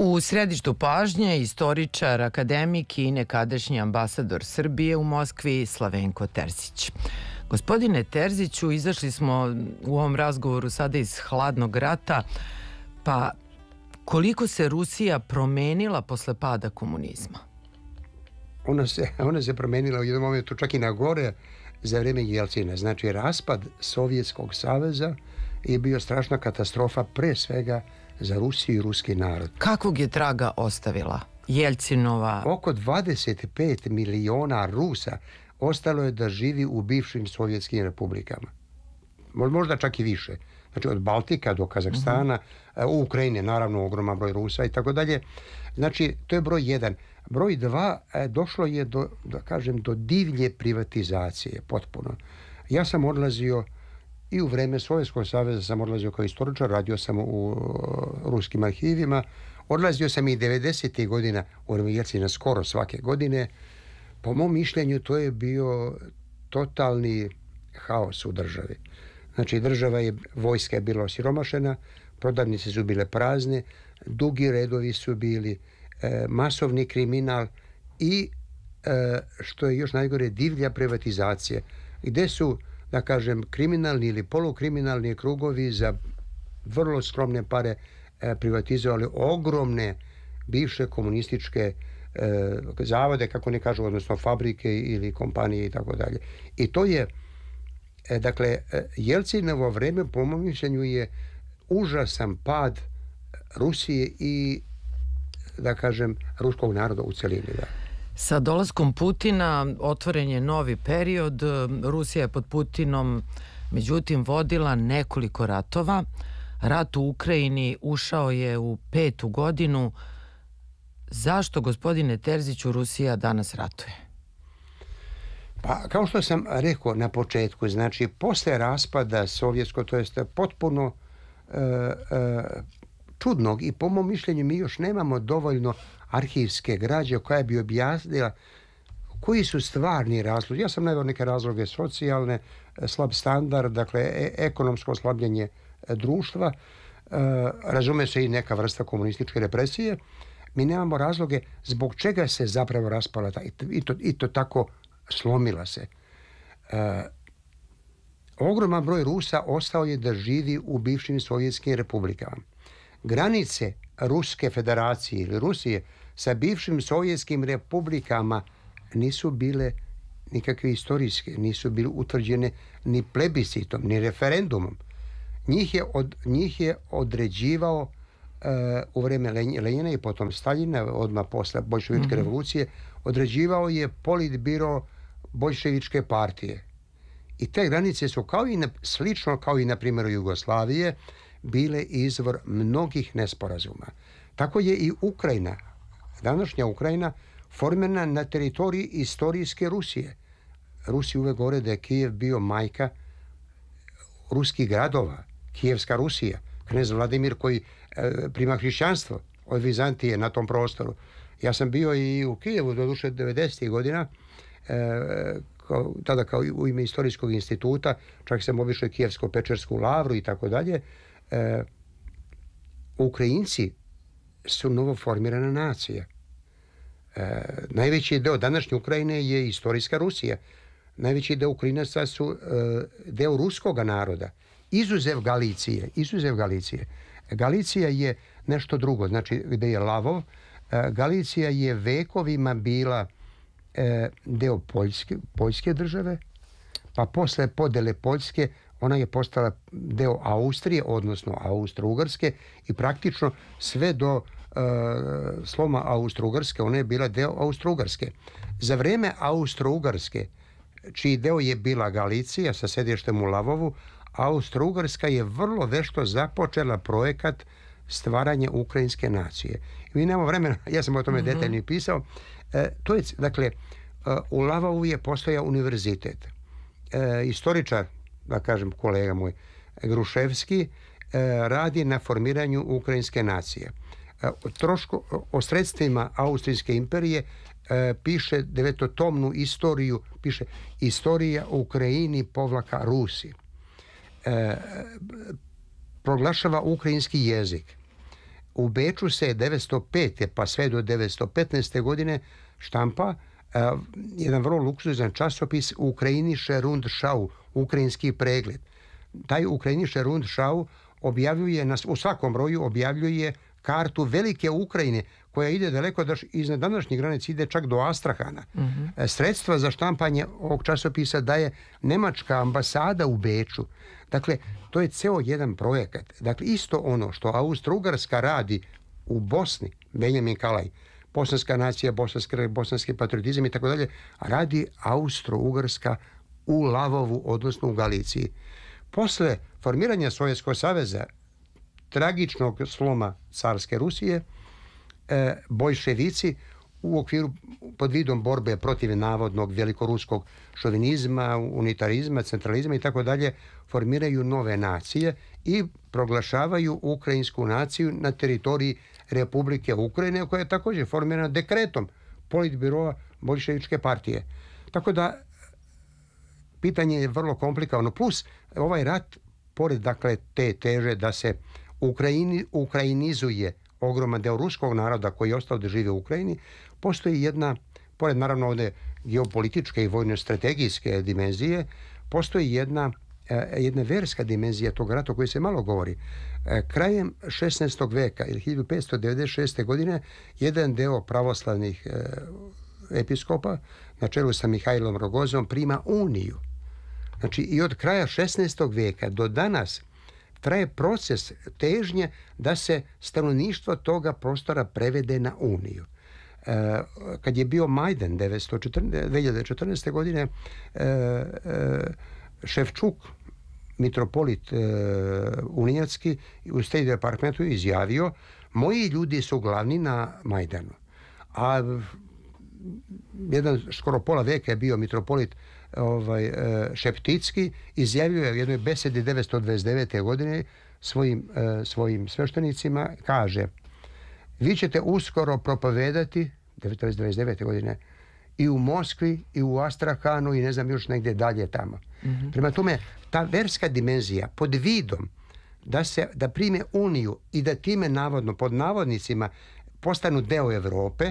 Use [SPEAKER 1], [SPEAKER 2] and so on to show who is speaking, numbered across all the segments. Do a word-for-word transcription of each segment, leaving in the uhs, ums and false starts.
[SPEAKER 1] U središtu pažnje istoričar, akademik i nekadašnji ambasador Srbije u Moskvi Slavenko Terzić. Gospodine Terziću, izašli smo u ovom razgovoru sada iz hladnog rata, pa koliko se Rusija promenila posle pada komunizma?
[SPEAKER 2] Ona se, ona se promenila u jednom momentu čak i na gore za vreme Jelcina. Znači, raspad Sovjetskog saveza je bio strašna katastrofa pre svega za Rusiju i ruski narod.
[SPEAKER 1] Kakvog je traga ostavila Jelcinova?
[SPEAKER 2] Oko dvadeset pet miliona Rusa ostalo je da živi u bivšim sovjetskim republikama. Možda čak i više. Znači, od Baltika do Kazahstana, uh-huh. u Ukrajini naravno ogroman broj Rusa i tako dalje. Znači, to je broj jedan. Broj dva, došlo je do, da kažem, do divlje privatizacije, potpuno. Ja sam odlazio i u vreme Sovjetskog saveza sam odlazio kao istoričar, radio sam u ruskim arhivima, odlazio sam i devedesetih godina u vreme Jelcina skoro svake godine. Po mom mišljenju to je bio totalni haos u državi. Znači, država je, vojska je bila osiromašena, prodavnice su bile prazne, dugi redovi su bili, e, masovni kriminal i, e, što je još najgore, divlja privatizacija, gde su, da kažem, kriminalni ili polukriminalni krugovi za vrlo skromne pare e, privatizovali ogromne bivše komunističke e, zavode, kako ne kažu, odnosno fabrike ili kompanije i tako dalje. I to je, e, dakle, Jelcinovo vreme, po mom mišljenju, je užasan pad Rusije i, da kažem, ruskog naroda u celini, da.
[SPEAKER 1] Sa dolaskom Putina otvoren je novi period. Rusija je pod Putinom, međutim, vodila nekoliko ratova. Rat u Ukrajini ušao je u petu godinu. Zašto, gospodine Terziću, Rusija danas ratuje?
[SPEAKER 2] Pa, kao što sam rekao na početku, znači, posle raspada sovjetskog, to jest potpuno e, e, čudnog, i po mom mišljenju mi još nemamo dovoljno arhivske građe koja bi objasnila koji su stvarni razlozi. Ja sam naveo neke razloge socijalne, slab standard, dakle e- ekonomsko slabljenje društva, e, razume se i neka vrsta komunističke represije. Mi nemamo razloge zbog čega se zapravo raspala ta, i, to, i to tako slomila se. E, ogroman broj Rusa ostao je da živi u bivšim sovjetskim republikama. Granice Ruske federacije ili Rusije sa bivšim sovjetskim republikama nisu bile nikakve istorijske, nisu bile utvrđene ni plebiscitom, ni referendumom. Njih je, od, njih je određivao uh, u vreme Lenjina i potom Staljina, odmah posle Boljševičke mm-hmm. revolucije, određivao je politbiro Boljševičke partije. I te granice su kao i na, slično kao i na primjeru Jugoslavije bile izvor mnogih nesporazuma. Tako je i Ukrajina, današnja Ukrajina, formirana na teritoriji istorijske Rusije. Rusi uvek govore da je Kijev bio majka ruskih gradova, Kijevska Rusija, knez Vladimir koji e, prima hrišćanstvo od Vizantije na tom prostoru. Ja sam bio i u Kijevu, doduše devedesetih godina, e, kao, tada kao u ime Istorijskog instituta, čak sam obišao Kijevsko-Pečersku lavru i tako dalje. E, Ukrajinci su novoformirana nacija. E, najveći deo današnje Ukrajine je istorijska Rusija. Najveći deo Ukrajinaca su e, deo ruskog naroda. Izuzev Galicije. Izuzev Galicije. Galicija je nešto drugo. Znači, gde je Lavov, e, Galicija je vekovima bila e, deo Poljske, Poljske države, pa posle podele Poljske ona je postala deo Austrije, odnosno Austro-Ugarske, i praktično sve do e, sloma Austro-Ugarske ona je bila deo Austro-Ugarske. Za vreme Austro-Ugarske, čiji deo je bila Galicija sa sedištem u Lavovu, Austro-Ugarska je vrlo vešto započela projekat stvaranja ukrajinske nacije. I mi nemamo vremena, ja sam o tome mm-hmm. detaljno pisao. E, to je, dakle, u Lavovu je postojao univerzitet. E, istoričar, da kažem kolega moj, Gruševski, e, radi na formiranju ukrajinske nacije. E, o, trošku, o sredstvima Austrijske imperije e, piše devetotomnu istoriju, piše Istorija o Ukrajini povlaka Rusi. E, proglašava ukrajinski jezik. u Beču se devetsto pete pa sve do devetsto petnaeste. godine štampa uh, jedan vrlo luksuzan časopis Ukrainische Rundschau, ukrajinski pregled. Taj Ukrainische Rundschau objavljuje, nas, u svakom broju objavljuje kartu velike Ukrajine koja ide daleko da iznad današnjih granica, ide čak do Astrahana. Mm-hmm. Sredstva za štampanje ovog časopisa daje nemačka ambasada u Beču. Dakle, to je ceo jedan projekat. Dakle, isto ono što Austro-Ugarska radi u Bosni, Benjamin Kalaj, bosanska nacija, bosanski, bosanski patriotizam i tako dalje, radi Austro-Ugarska u Lavovu, odnosno u Galiciji. Posle formiranja Sovjetskog saveza, tragičnog sloma carske Rusije, e, bolševici u okviru pod vidom borbe protiv navodnog velikoruskog šovinizma, unitarizma, centralizma i tako dalje formiraju nove nacije i proglašavaju ukrajinsku naciju na teritoriji Republike Ukrajine, koja je također formirana dekretom politbiroa bolševičke partije. Tako da pitanje je vrlo komplikovano. Plus ovaj rat, pored dakle te teže da se Ukrajini, ukrajinizuje ogroman deo ruskog naroda koji je ostao da žive u Ukrajini, postoji jedna, pored naravno ovde geopolitičke i vojno-strategijske dimenzije, postoji jedna, jedna verska dimenzija tog rata o kojoj se malo govori. Krajem šesnaestog. veka ili hiljadu petsto devedeset šeste. godine jedan deo pravoslavnih episkopa na čelu sa Mihajlom Rogozom prima uniju. Znači i od kraja šesnaestog. veka do danas traje proces težnje da se stanovništvo toga prostora prevede na uniju. E, kad je bio Majdan dve hiljade četrnaeste. godine, e, e, Ševčuk, mitropolit e, Unijatski, u State Departmentu izjavio: moji ljudi su glavni na Majdanu. A jedan skoro pola veka je bio mitropolit ovaj, Šepticki, izjavio je u jednoj besedi devetsto dvadeset devete. godine svojim, svojim sveštenicima, kaže: vi ćete uskoro propovedati, devetsto dvadeset devete. godine, i u Moskvi, i u Astrahanu, i ne znam još negdje dalje tamo. Mm-hmm. Prema tome, ta verska dimenzija pod vidom da se da prime uniju i da time navodno, pod navodnicima, postanu deo Evrope,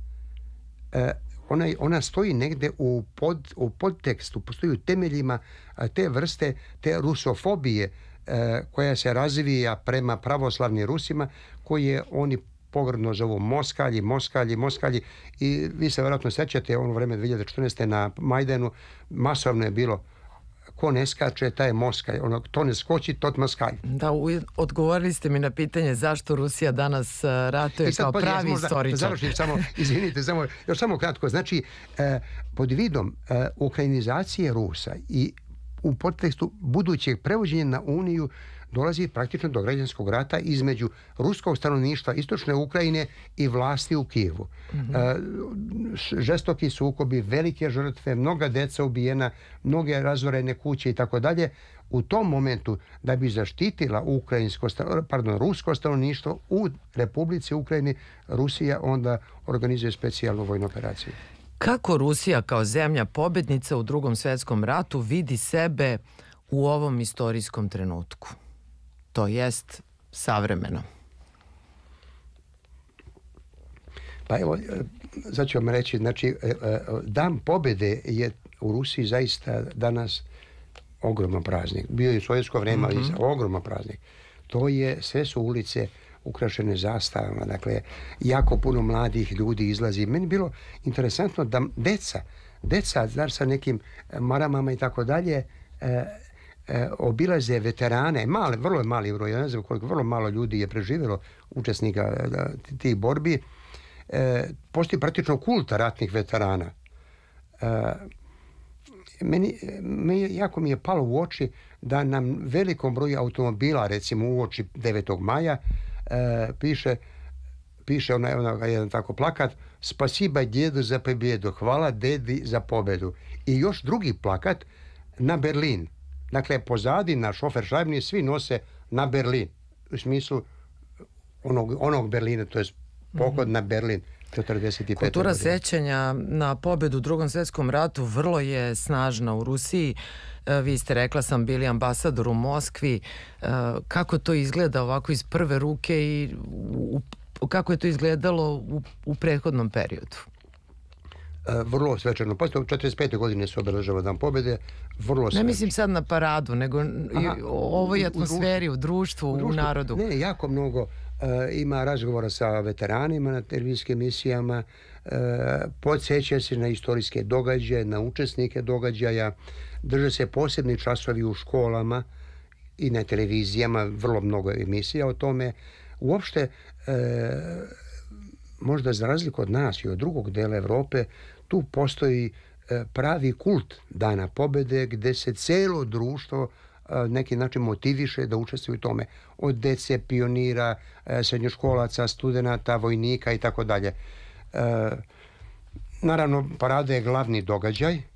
[SPEAKER 2] eh, Ona, ona stoji negde u, pod, u podtekstu, postoji u temeljima te vrste, te rusofobije e, koja se razvija prema pravoslavnim Rusima, koje oni pogrdno zovu Moskalji, Moskalji, Moskalji. I vi se vjerojatno sećate ono vreme dve hiljade četrnaeste. na Majdanu masovno je bilo: ko ne skače, taj je Moskalj. Ono, to ne skoči, tot Moskalj.
[SPEAKER 1] Da, odgovorili ste mi na pitanje zašto Rusija danas ratuje kao pravi istoričar.
[SPEAKER 2] Završim samo, izvinite, samo, još samo kratko. Znači, eh, pod vidom eh, ukrajinizacije Rusa i u podtekstu budućeg prevođenja na Uniju dolazi praktično do građanskog rata između ruskog stanovništva istočne Ukrajine i vlasti u Kijevu. Mm-hmm. E, žestoki sukobi, velike žrtve, mnoga deca ubijena, mnoge razorene kuće i tako dalje. U tom momentu, da bi zaštitila ukrajinsko, pardon, rusko stanovništvo u Republici Ukrajini, Rusija onda organizuje specijalnu vojnu operaciju.
[SPEAKER 1] Kako Rusija kao zemlja pobednica u Drugom svjetskom ratu vidi sebe u ovom istorijskom trenutku? To jest savremeno.
[SPEAKER 2] Pa evo, sad ću vam reći, znači, Dan pobjede je u Rusiji zaista danas ogroman praznik. Bio je u sovjetsko vrijeme, ali mm-hmm. ogroman praznik. To je, sve su ulice ukrašene zastavama, dakle, jako puno mladih ljudi izlazi. Meni je bilo interesantno da deca, deca, znaš, sa nekim maramama i tako dalje, E, obilaze veterane, male, vrlo je mali broj, ja ne znam koliko, vrlo malo ljudi je preživjelo učesnika da, tih borbi. E, postoji praktično kult ratnih veterana. E, meni, meni, jako mi je palo u oči da nam velikom broju automobila, recimo u oči devetog maja, e, piše, piše ona, ona, jedan tako plakat: spasiba djedu za pobjedu, hvala dedi za pobedu. I još drugi plakat na Berlin. Dakle, pozadi na šofer šajbni svi nose na Berlin. U smislu onog, onog Berlina, to je poklon mm-hmm. na Berlin. četrdeset pete.
[SPEAKER 1] Kultura
[SPEAKER 2] godine.
[SPEAKER 1] sećanja na pobedu u Drugom svjetskom ratu vrlo je snažna u Rusiji. E, vi ste, rekla sam, bili ambasador u Moskvi. E, kako to izgleda ovako iz prve ruke i u, u, kako je to izgledalo u, u prethodnom periodu?
[SPEAKER 2] E, vrlo svečano. Posto četrdeset pete. godine se obeležava Dan pobjede. Vrlo svečano.
[SPEAKER 1] Ne mislim sad na paradu, nego Aha, i o ovoj atmosferi, u društvu, u, društvu, u narodu.
[SPEAKER 2] Ne, jako mnogo. E, ima razgovora sa veteranima na televizijskim emisijama, e, podsjeća se na istorijske događaje, na učesnike događaja, drže se posebni časovi u školama i na televizijama, vrlo mnogo emisija o tome. Uopšte, e, možda za razliku od nas i od drugog dela Evrope, tu postoji e, pravi kult Dana pobjede gde se celo društvo neki način motiviše da učestvuju u tome. Od dece, pionira, srednjoškolaca, studenata, vojnika i tako dalje. Naravno, parada je glavni događaj. E,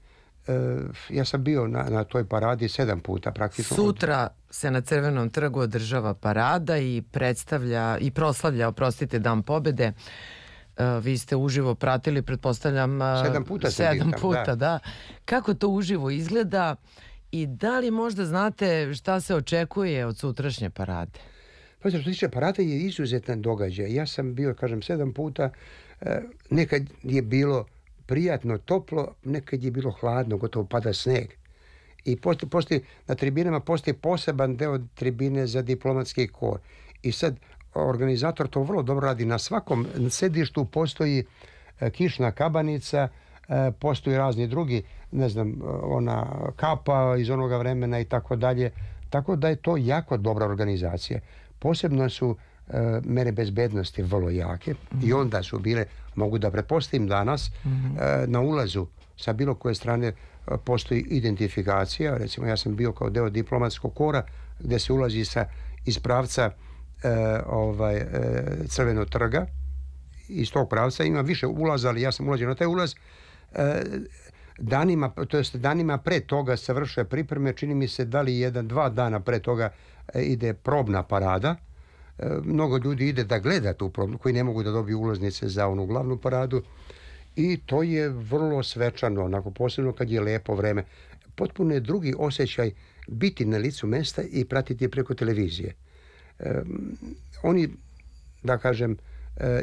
[SPEAKER 2] ja sam bio na, na toj paradi sedam puta praktično.
[SPEAKER 1] Sutra se na Crvenom trgu održava parada i predstavlja i proslavlja, oprostite, Dan pobjede. E, vi ste uživo pratili, pretpostavljam,
[SPEAKER 2] sedam puta.
[SPEAKER 1] Sedam
[SPEAKER 2] bitam,
[SPEAKER 1] puta, da.
[SPEAKER 2] da.
[SPEAKER 1] Kako to uživo izgleda? I da li možda znate šta se očekuje od sutrašnje parade?
[SPEAKER 2] Pa što se tiče parade je izuzetan događaj. Ja sam bio, kažem, sedam puta. Nekad je bilo prijatno, toplo, nekad je bilo hladno, gotovo pada sneg. I postoji, postoji, na tribinama postoji poseban deo tribine za diplomatski kor. I sad organizator to vrlo dobro radi. Na svakom sedištu postoji kišna kabanica, postoji razni drugi, ne znam, ona kapa iz onoga vremena i tako dalje. Tako da je to jako dobra organizacija. Posebno su e, mere bezbednosti vrlo jake mm-hmm. i onda su bile, mogu da pretpostavim danas, mm-hmm. e, na ulazu sa bilo koje strane e, postoji identifikacija. Recimo, ja sam bio kao deo diplomatskog kora gde se ulazi sa, iz pravca e, ovaj, e, Crvenog trga. Iz tog pravca ima više ulaza, ali ja sam ulazio na taj ulaz. E, danima, to jest danima pre toga se vrše pripreme, čini mi se da li jedan, dva dana pre toga e, ide probna parada. E, mnogo ljudi ide da gleda tu probnu, koji ne mogu da dobiju ulaznice za onu glavnu paradu. I to je vrlo svečano, onako posebno kad je lepo vreme. Potpuno je drugi osjećaj biti na licu mesta i pratiti preko televizije. E, oni, da kažem, e,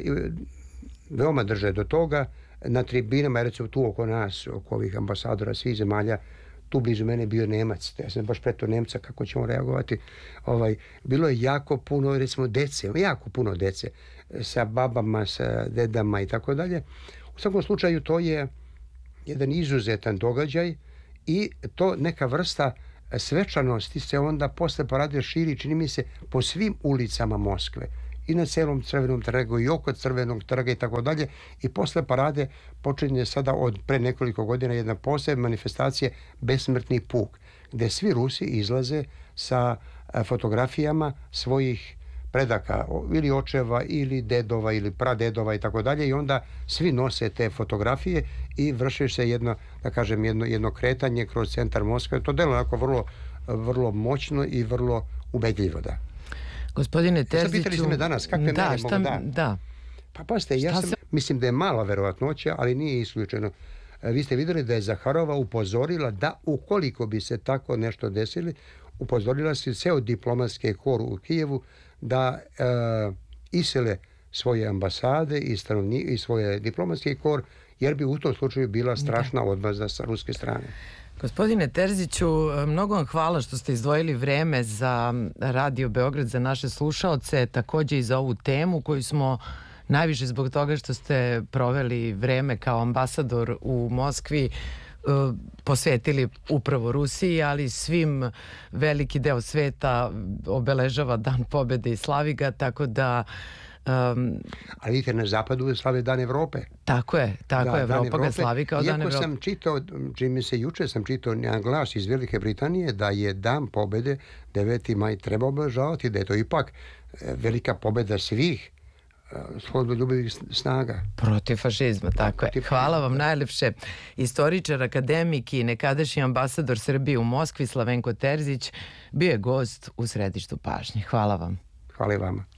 [SPEAKER 2] veoma drže do toga. Na tribinama, recimo tu oko nas, oko ovih ambasadora svih zemalja, tu blizu mene bio Nemac. Ja sam baš preto Nemca, kako ćemo reagovati. Ovaj, bilo je jako puno, recimo, dece, jako puno dece, sa babama, sa dedama i tako dalje. U svakom slučaju to je jedan izuzetan događaj i to neka vrsta svečanosti se onda posle parade širi, čini mi se, po svim ulicama Moskve. I na celom Crvenom trgu i oko Crvenog trga i tako dalje. I posle parade počinje sada od pre nekoliko godina jedna posebna manifestacija Besmrtni puk, gde svi Rusi izlaze sa fotografijama svojih predaka, ili očeva, ili dedova, ili pradedova i tako dalje. I onda svi nose te fotografije i vrši se jedno, da kažem, jedno, jedno kretanje kroz centar Moskve. To delo onako vrlo, vrlo moćno i vrlo ubedljivo, da.
[SPEAKER 1] Gospodine Terziću...
[SPEAKER 2] Pitali ste me danas, kakve
[SPEAKER 1] da,
[SPEAKER 2] mere
[SPEAKER 1] šta,
[SPEAKER 2] mogu da...
[SPEAKER 1] Da.
[SPEAKER 2] Pa pazite, ja sam, se... mislim da je mala verovatnoća, ali nije isključeno. Vi ste vidjeli da je Zaharova upozorila da ukoliko bi se tako nešto desili, upozorila se ceo diplomatski kor u Kijevu da e, isele svoje ambasade i, stanovni, i svoje diplomatski kor, jer bi u tom slučaju bila strašna odmazda sa ruske strane.
[SPEAKER 1] Gospodine Terziću, mnogo vam hvala što ste izdvojili vreme za Radio Beograd, za naše slušaoce, također i za ovu temu koju smo najviše zbog toga što ste proveli vreme kao ambasador u Moskvi posvetili upravo Rusiji, ali svim veliki deo sveta obeležava Dan pobjede i slavi ga, tako da... Um,
[SPEAKER 2] ali vidite, na zapadu slave Dan Evrope.
[SPEAKER 1] Tako je, tako
[SPEAKER 2] da,
[SPEAKER 1] je, Evropa ga slavi kao Dan Evrope.
[SPEAKER 2] Iako sam čitao, čini mi se juče sam čitao jedan glas iz Velike Britanije da je Dan pobjede deveti maj treba obeležavati, da je to ipak velika pobjeda svih slobodoljubivih snaga.
[SPEAKER 1] Protiv fašizma, tako je. Hvala vam najlepše. Istoričar, akademik i nekadašnji ambasador Srbije u Moskvi Slavenko Terzić bio je gost u središtu pažnje. Hvala vam.
[SPEAKER 2] Hvala i vama.